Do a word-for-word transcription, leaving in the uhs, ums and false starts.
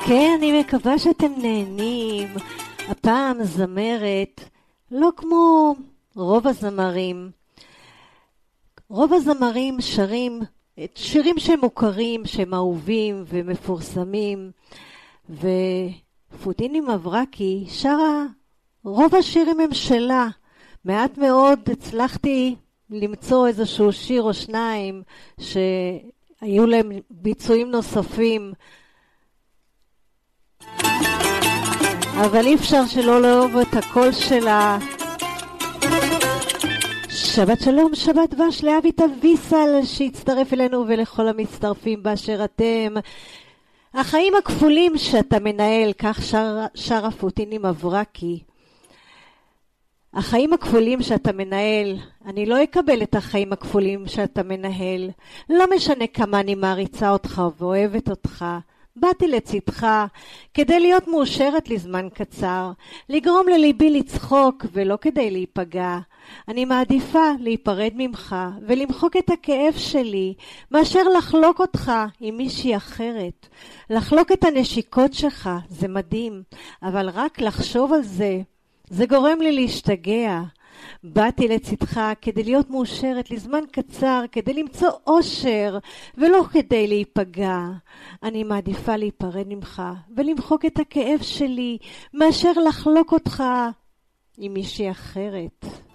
כן, אני מקווה שאתם נהנים. הפעם זמרת, לא כמו רוב הזמרים. רוב הזמרים שרים את שירים שהם מוכרים, שהם אהובים ומפורסמים, ופוטיני מברקי שרה, רוב השירים הם שלה. מעט מאוד הצלחתי למצוא איזשהו שיר או שניים שהיו להם ביצועים נוספים, אבל אי אפשר שלא לאהוב את הקול שלה. שבת שלום, שבת דבש לאבי תביסל שהצטרף אלינו ולכל המצטרפים באשר אתם. החיים הכפולים שאתה מנהל, כך שר, שר פוטיני מברקי. החיים הכפולים שאתה מנהל, אני לא אקבל את החיים הכפולים שאתה מנהל. לא משנה כמה אני מעריצה אותך ואוהבת אותך. באתי לצדך כדי להיות מאושרת לזמן קצר, לגרום לליבי לצחוק ולא כדי להיפגע. אני מעדיפה להיפרד ממך ולמחוק את הכאב שלי מאשר לחלוק אותך עם מישהי אחרת. לחלוק את הנשיקות שלך זה מדהים, אבל רק לחשוב על זה, זה גורם לי להשתגע. באתי לצדך כדי להיות מאושרת לזמן קצר, כדי למצוא אושר ולא כדי להיפגע. אני מעדיפה להיפרד ממך ולמחוק את הכאב שלי מאשר לחלוק אותך עם מישהי אחרת.